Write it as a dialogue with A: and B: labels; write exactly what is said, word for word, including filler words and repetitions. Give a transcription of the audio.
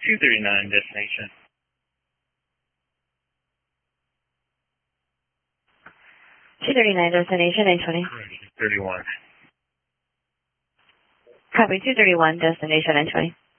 A: two thirty-nine destination.
B: two thirty-nine destination, eight twenty.
A: thirty-one.
B: Copy, two thirty-one destination, nine twenty.